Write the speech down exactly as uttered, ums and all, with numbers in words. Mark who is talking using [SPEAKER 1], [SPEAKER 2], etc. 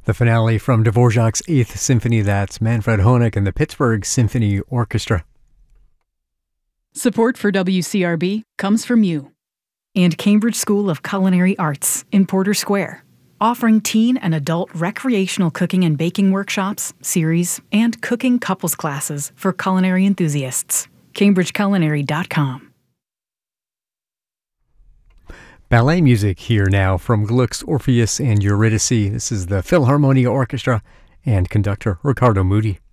[SPEAKER 1] The finale from Dvorak's Eighth Symphony, that's Manfred Honeck and the Pittsburgh Symphony Orchestra.
[SPEAKER 2] Support for W C R B comes from you and Cambridge School of Culinary Arts in Porter Square, offering teen and adult recreational cooking and baking workshops, series, and cooking couples classes for culinary enthusiasts. cambridge culinary dot com.
[SPEAKER 1] Ballet music here now from Gluck's Orpheus and Eurydice. This is the Philharmonia Orchestra and conductor Riccardo Muti.